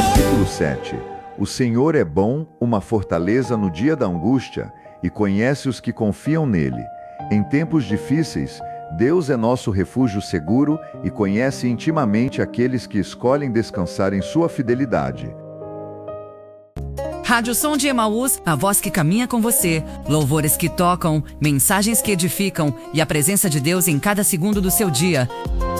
Versículo 7. O Senhor é bom, uma fortaleza no dia da angústia, e conhece os que confiam nele. Em tempos difíceis, Deus é nosso refúgio seguro e conhece intimamente aqueles que escolhem descansar em sua fidelidade. Rádio Som de Emaús, a voz que caminha com você. Louvores que tocam, mensagens que edificam e a presença de Deus em cada segundo do seu dia.